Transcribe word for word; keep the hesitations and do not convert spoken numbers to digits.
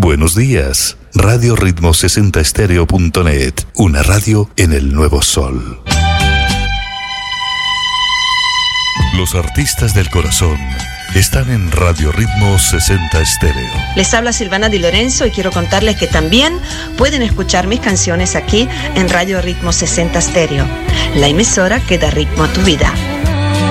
Buenos días. Radio Ritmo sesenta Estéreo punto net. Una radio en el nuevo sol. Los artistas del corazón están en Radio Ritmo sesenta Estéreo. Les habla Silvana Di Lorenzo y quiero contarles que también pueden escuchar mis canciones aquí en Radio Ritmo sesenta Estéreo, la emisora que da ritmo a tu vida.